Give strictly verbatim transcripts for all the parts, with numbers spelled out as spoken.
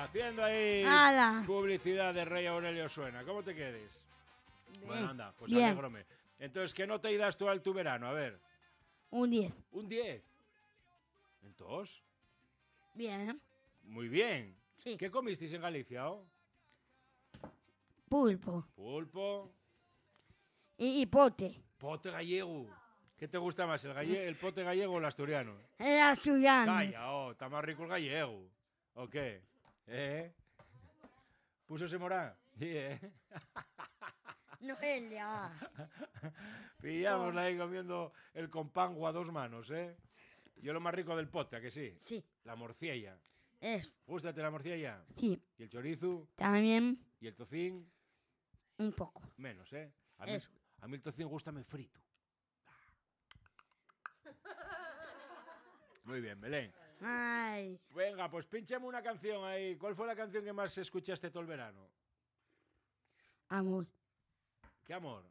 haciendo ahí ¡Hala! publicidad de Rey Aurelio Suena. ¿Cómo te quedes? Bien. Bueno, anda, pues Bien. alégrome. Entonces, ¿qué nota das tú al tu verano? A ver. Un diez. Un diez. Entonces, Bien. muy bien. Sí. ¿Qué comisteis en Galicia, oh? Pulpo. Pulpo. Y, y pote. Pote gallego. ¿Qué te gusta más, el, galle el pote gallego o el asturiano? El asturiano. Calla, oh, está más rico el gallego. ¿O qué? ¿Eh? ¿Púsose morán? Sí, ¿eh? Noelia. Pillámosla ahí comiendo el compango a dos manos, ¿eh? Yo lo más rico del pote, ¿a que sí? Sí. La morcilla. Eso. ¿Gústate la morcilla? Sí. ¿Y el chorizo? También ¿Y el tocín? un poco. Menos, ¿eh? A mí, Eso. a mí el tocín gústame frito. Muy bien, Belén. Ay. Venga, pues pínchame una canción ahí. ¿Cuál fue la canción que más escuchaste todo el verano? Amor. ¿Qué amor?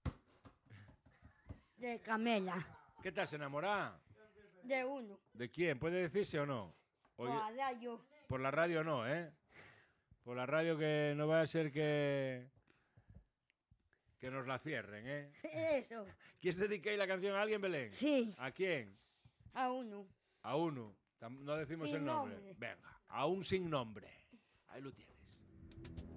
De Camela. ¿Qué estás enamorada? De uno. ¿De quién? ¿Puede decirse o no? Oye, Para yo. por la radio no, ¿eh? Por la radio que no va a ser que... que nos la cierren, ¿eh? Eso. ¿Quieres dedicar la canción a alguien, Belén? Sí. ¿A quién? A uno. A uno. Tam- No decimos Sin el nombre. nombre. Venga, a un sin nombre. Ahí lo tienes.